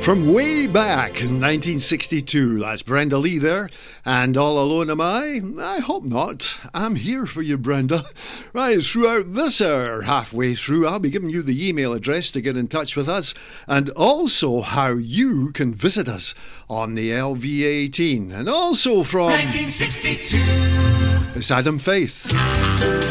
From way back in 1962, that's Brenda Lee there, and All Alone Am I? I hope not. I'm here for you, Brenda. Right, throughout this hour, halfway through, I'll be giving you the email address to get in touch with us, and also how you can visit us on the LV18, and also from 1962. It's Adam Faith.